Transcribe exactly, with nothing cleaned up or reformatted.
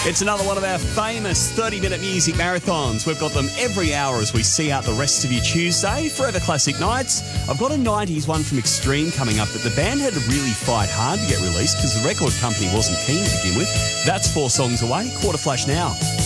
It's another one of our famous thirty-minute music marathons. We've got them every hour as we see out the rest of your Tuesday. Forever Classic Nights. I've got a nineties one from Extreme coming up, but the band had to really fight hard to get released because the record company wasn't keen to begin with. That's four songs away. Quarter flash now.